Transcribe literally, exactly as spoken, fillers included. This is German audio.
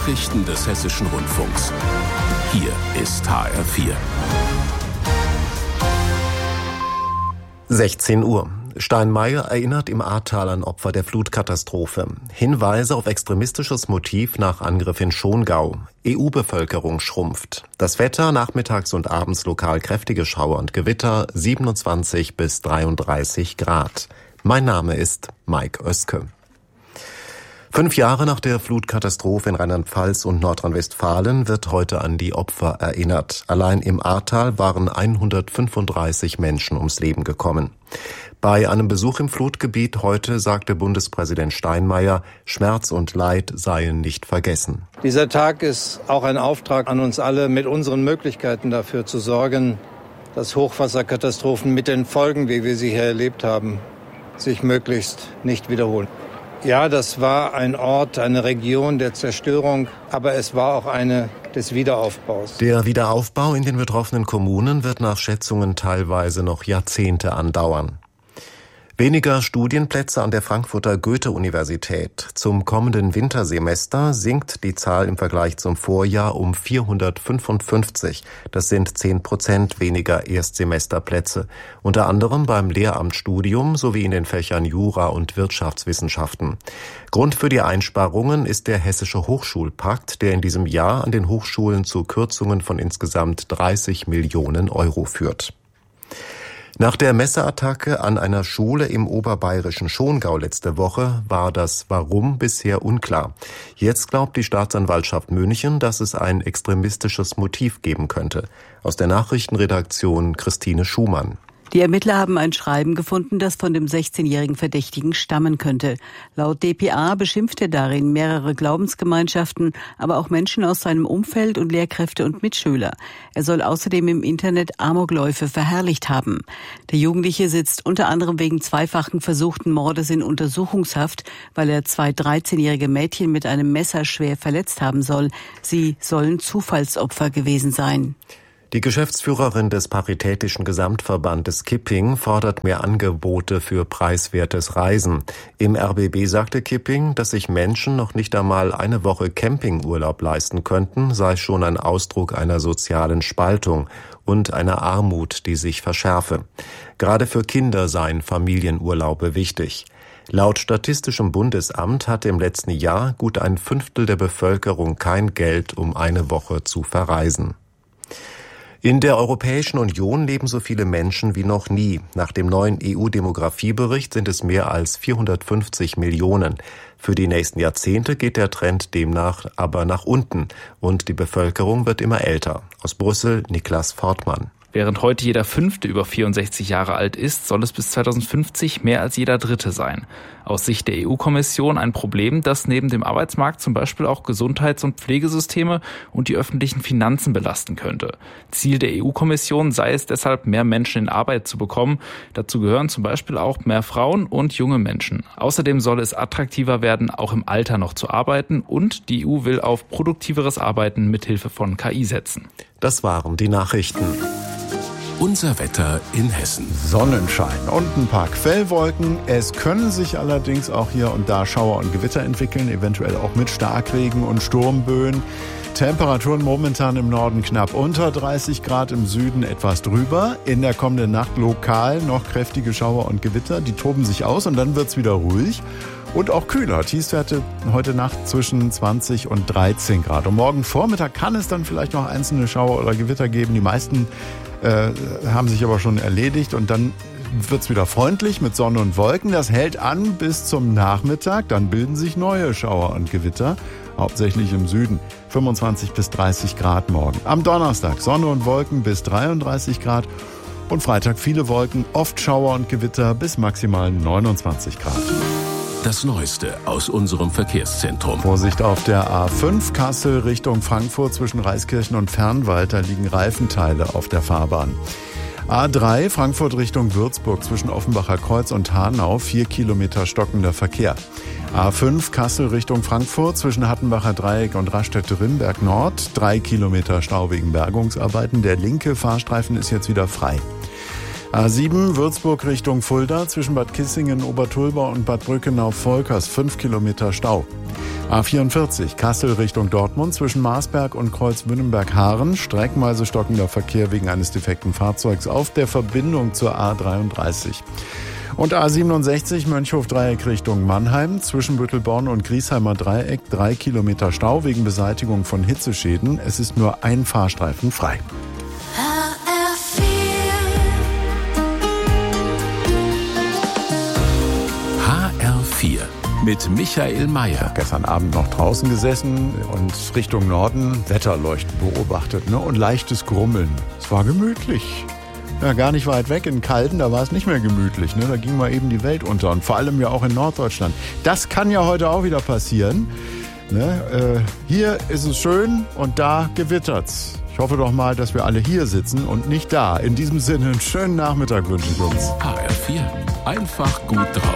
Nachrichten des Hessischen Rundfunks. Hier ist H R vier. sechzehn Uhr. Steinmeier erinnert im Ahrtal an Opfer der Flutkatastrophe. Hinweise auf extremistisches Motiv nach Angriff in Schongau. E U-Bevölkerung schrumpft. Das Wetter nachmittags und abends lokal kräftige Schauer und Gewitter, siebenundzwanzig bis dreiunddreißig Grad. Mein Name ist Mike Oeske. Fünf Jahre nach der Flutkatastrophe in Rheinland-Pfalz und Nordrhein-Westfalen wird heute an die Opfer erinnert. Allein im Ahrtal waren hundertfünfunddreißig Menschen ums Leben gekommen. Bei einem Besuch im Flutgebiet heute sagte Bundespräsident Steinmeier, Schmerz und Leid seien nicht vergessen. Dieser Tag ist auch ein Auftrag an uns alle, mit unseren Möglichkeiten dafür zu sorgen, dass Hochwasserkatastrophen mit den Folgen, wie wir sie hier erlebt haben, sich möglichst nicht wiederholen. Ja, das war ein Ort, eine Region der Zerstörung, aber es war auch eine des Wiederaufbaus. Der Wiederaufbau in den betroffenen Kommunen wird nach Schätzungen teilweise noch Jahrzehnte andauern. Weniger Studienplätze an der Frankfurter Goethe-Universität. Zum kommenden Wintersemester sinkt die Zahl im Vergleich zum Vorjahr um vierhundertfünfundfünfzig. Das sind zehn Prozent weniger Erstsemesterplätze. Unter anderem beim Lehramtsstudium sowie in den Fächern Jura und Wirtschaftswissenschaften. Grund für die Einsparungen ist der Hessische Hochschulpakt, der in diesem Jahr an den Hochschulen zu Kürzungen von insgesamt dreißig Millionen Euro führt. Nach der Messerattacke an einer Schule im oberbayerischen Schongau letzte Woche war das Warum bisher unklar. Jetzt glaubt die Staatsanwaltschaft München, dass es ein extremistisches Motiv geben könnte. Aus der Nachrichtenredaktion Christine Schumann. Die Ermittler haben ein Schreiben gefunden, das von dem sechzehnjährigen Verdächtigen stammen könnte. Laut D P A beschimpft er darin mehrere Glaubensgemeinschaften, aber auch Menschen aus seinem Umfeld und Lehrkräfte und Mitschüler. Er soll außerdem im Internet Amokläufe verherrlicht haben. Der Jugendliche sitzt unter anderem wegen zweifachen versuchten Mordes in Untersuchungshaft, weil er zwei dreizehnjährige Mädchen mit einem Messer schwer verletzt haben soll. Sie sollen Zufallsopfer gewesen sein. Die Geschäftsführerin des Paritätischen Gesamtverbandes Kipping fordert mehr Angebote für preiswertes Reisen. Im R B B sagte Kipping, dass sich Menschen noch nicht einmal eine Woche Campingurlaub leisten könnten, sei schon ein Ausdruck einer sozialen Spaltung und einer Armut, die sich verschärfe. Gerade für Kinder seien Familienurlaube wichtig. Laut Statistischem Bundesamt hatte im letzten Jahr gut ein Fünftel der Bevölkerung kein Geld, um eine Woche zu verreisen. In der Europäischen Union leben so viele Menschen wie noch nie. Nach dem neuen E U-Demografiebericht sind es mehr als vierhundertfünfzig Millionen. Für die nächsten Jahrzehnte geht der Trend demnach aber nach unten und die Bevölkerung wird immer älter. Aus Brüssel Niklas Fortmann. Während heute jeder Fünfte über vierundsechzig Jahre alt ist, soll es bis zweitausendfünfzig mehr als jeder Dritte sein. Aus Sicht der E U-Kommission ein Problem, das neben dem Arbeitsmarkt zum Beispiel auch Gesundheits- und Pflegesysteme und die öffentlichen Finanzen belasten könnte. Ziel der E U-Kommission sei es deshalb, mehr Menschen in Arbeit zu bekommen. Dazu gehören zum Beispiel auch mehr Frauen und junge Menschen. Außerdem soll es attraktiver werden, auch im Alter noch zu arbeiten, und die E U will auf produktiveres Arbeiten mithilfe von K I setzen. Das waren die Nachrichten. Unser Wetter in Hessen. Sonnenschein und ein paar Quellwolken. Es können sich allerdings auch hier und da Schauer und Gewitter entwickeln, eventuell auch mit Starkregen und Sturmböen. Temperaturen momentan im Norden knapp unter dreißig Grad, im Süden etwas drüber. In der kommenden Nacht lokal noch kräftige Schauer und Gewitter. Die toben sich aus und dann wird's wieder ruhig. Und auch kühler. Tiefstwerte heute Nacht zwischen zwanzig und dreizehn Grad. Und morgen Vormittag kann es dann vielleicht noch einzelne Schauer oder Gewitter geben. Die meisten äh, haben sich aber schon erledigt. Und dann wird's wieder freundlich mit Sonne und Wolken. Das hält an bis zum Nachmittag. Dann bilden sich neue Schauer und Gewitter, hauptsächlich im Süden. fünfundzwanzig bis dreißig Grad morgen. Am Donnerstag Sonne und Wolken bis dreiunddreißig Grad. Und Freitag viele Wolken, oft Schauer und Gewitter bis maximal neunundzwanzig Grad. Das Neueste aus unserem Verkehrszentrum. Vorsicht auf der A fünf Kassel Richtung Frankfurt zwischen Reiskirchen und Fernwald. Da liegen Reifenteile auf der Fahrbahn. A drei Frankfurt Richtung Würzburg zwischen Offenbacher Kreuz und Hanau. Vier Kilometer stockender Verkehr. A fünf Kassel Richtung Frankfurt zwischen Hattenbacher Dreieck und Raststätte-Rimberg Nord. Drei Kilometer Stau wegen Bergungsarbeiten. Der linke Fahrstreifen ist jetzt wieder frei. A sieben Würzburg Richtung Fulda zwischen Bad Kissingen, Obertulba und Bad Brückenau-Volkers. Fünf Kilometer Stau. A vierundvierzig, Kassel Richtung Dortmund zwischen Marsberg und Kreuz-Wünnenberg-Haaren. Streckenweise stockender Verkehr wegen eines defekten Fahrzeugs auf der Verbindung zur A dreiunddreißig. Und A siebenundsechzig, Mönchhof-Dreieck Richtung Mannheim. Zwischen Büttelborn und Griesheimer Dreieck drei Kilometer Stau wegen Beseitigung von Hitzeschäden. Es ist nur ein Fahrstreifen frei. H R vier mit Michael Mayer. Gestern Abend noch draußen gesessen und Richtung Norden Wetterleuchten beobachtet, ne? Und leichtes Grummeln. Es war gemütlich. Ja, gar nicht weit weg in Calden, da war es nicht mehr gemütlich. Ne? Da ging mal eben die Welt unter und vor allem ja auch in Norddeutschland. Das kann ja heute auch wieder passieren. Ne? Äh, hier ist es schön und da gewittert's. Ich hoffe doch mal, dass wir alle hier sitzen und nicht da. In diesem Sinne, einen schönen Nachmittag wünsche ich uns. H R vier. Einfach gut drauf.